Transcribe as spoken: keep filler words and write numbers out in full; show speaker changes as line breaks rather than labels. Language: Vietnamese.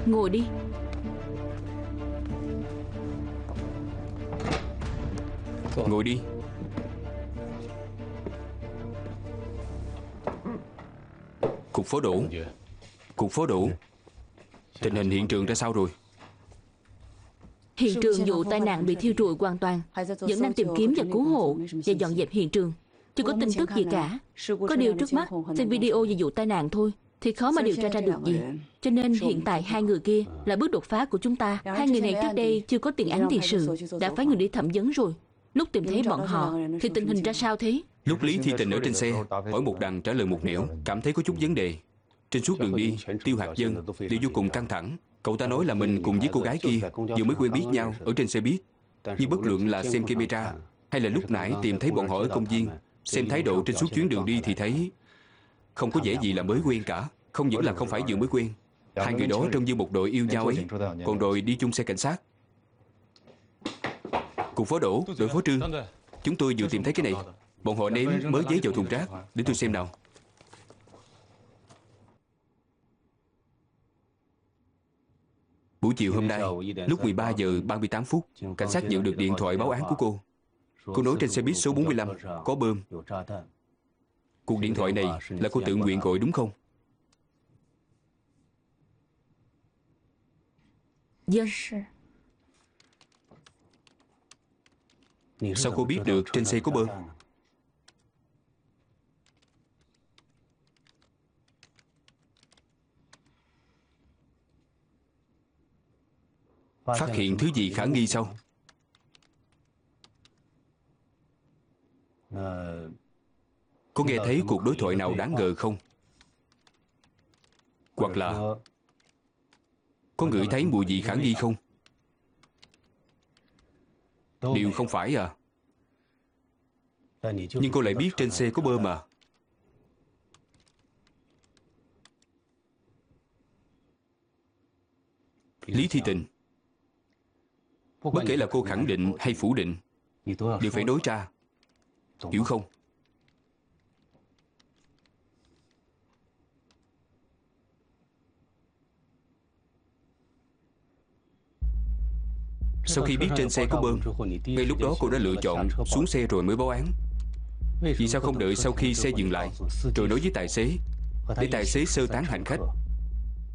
Ngồi đi.
Ngồi đi. Cục phó đỗ. Cục phó đỗ. Tình hình hiện trường ra sao rồi?
Hiện trường vụ tai nạn bị thiêu rụi hoàn toàn, vẫn đang tìm kiếm và cứu hộ và dọn dẹp hiện trường. Chưa có tin tức gì cả. Có điều trước mắt xem video về vụ tai nạn thôi thì khó mà điều tra ra được gì. Cho nên hiện tại hai người kia là bước đột phá của chúng ta. Hai người này trước đây chưa có tiền án tiền sự, đã phái người đi thẩm vấn rồi. Lúc tìm thấy bọn họ thì tình hình ra sao thế?
Lúc Lý Thi Tình ở trên xe, hỏi một đằng trả lời một nẻo, cảm thấy có chút vấn đề. Trên suốt đường đi, Tiêu Hạt Dân đều vô cùng căng thẳng. Cậu ta nói là mình cùng với cô gái kia vừa mới quen biết nhau ở trên xe buýt. Nhưng bất luận là xem camera hay là lúc nãy tìm thấy bọn họ ở công viên, xem thái độ trên suốt chuyến đường đi thì thấy không có vẻ gì là mới quen cả. Không những là không phải vừa mới quen, hai người đó trông như một đội yêu nhau ấy, còn rồi đi chung xe cảnh sát. Cục phó Đỗ, đội phó Trương, chúng tôi vừa tìm thấy cái này. Bọn họ ném mớ giấy vào thùng rác. Để tôi xem nào. Buổi chiều hôm nay, lúc mười ba giờ ba mươi tám phút, cảnh sát nhận được điện thoại báo án của cô. Cô nói trên xe buýt số bốn mươi lăm có bom. Cuộc điện thoại này là cô tự nguyện gọi đúng không?
Dân.
Sao cô biết được trên xe có bom? Phát hiện thứ gì khả nghi sao? Có nghe thấy cuộc đối thoại nào đáng ngờ không? Hoặc là có ngửi thấy mùi gì khả nghi không? Điều không phải à? Nhưng cô lại biết trên xe có bom mà. Lý Thi Tình, bất kể là cô khẳng định hay phủ định, đều phải nói ra, hiểu không? Sau khi biết trên xe có bom, ngay lúc đó cô đã lựa chọn xuống xe rồi mới báo án. Vì sao không đợi sau khi xe dừng lại rồi nói với tài xế, để tài xế sơ tán hành khách,